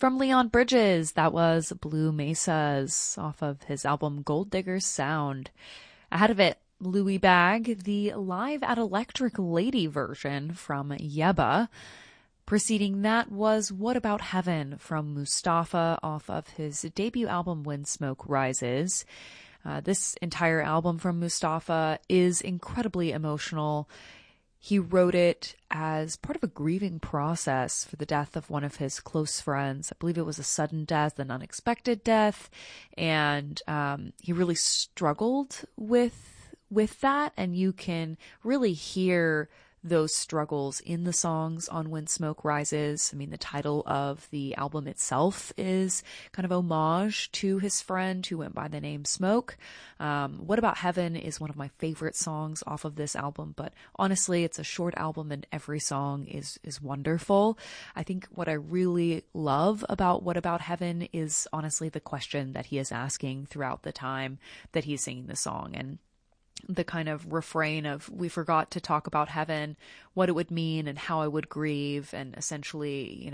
From Leon Bridges, that was Blue Mesas off of his album Gold Digger's Sound. Ahead of it, Louis Bag, the live at Electric Lady version from Yebba. Preceding that was What About Heaven from Mustafa off of his debut album When Smoke Rises. This entire album from Mustafa is incredibly emotional. He wrote it as part of a grieving process for the death of one of his close friends. I believe it was a sudden death, an unexpected death, and he really struggled with that, and you can really hear those struggles in the songs on When Smoke Rises. I mean, the title of the album itself is kind of homage to his friend who went by the name Smoke. What About Heaven is one of my favorite songs off of this album, but honestly, it's a short album and every song is wonderful. I think what I really love about What About Heaven is honestly the question that he is asking throughout the time that he's singing the song, and the kind of refrain of, we forgot to talk about heaven, what it would mean and how I would grieve. And essentially,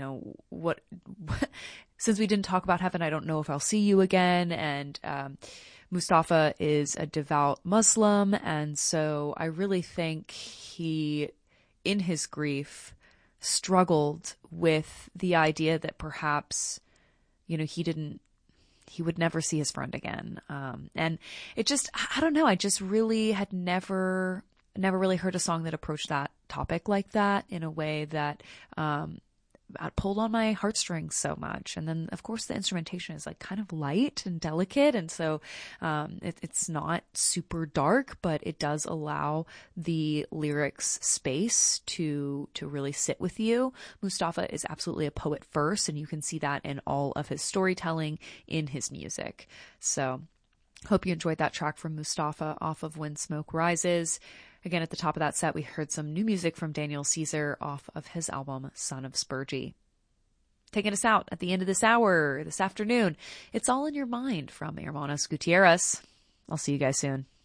since we didn't talk about heaven, I don't know if I'll see you again. And Mustafa is a devout Muslim. And so I really think he, in his grief, struggled with the idea that perhaps, he would never see his friend again. And it just, I don't know. I just really had never really heard a song that approached that topic like that in a way that, pulled on my heartstrings so much. And then of course the instrumentation is like kind of light and delicate. And so, it's not super dark, but it does allow the lyrics space to really sit with you. Mustafa is absolutely a poet first, and you can see that in all of his storytelling in his music. So hope you enjoyed that track from Mustafa off of When Smoke Rises. Again, at the top of that set, we heard some new music from Daniel Caesar off of his album Son of Spurgey. Taking us out at the end of this hour, this afternoon, It's All in Your Mind from Hermanos Gutierrez. I'll see you guys soon.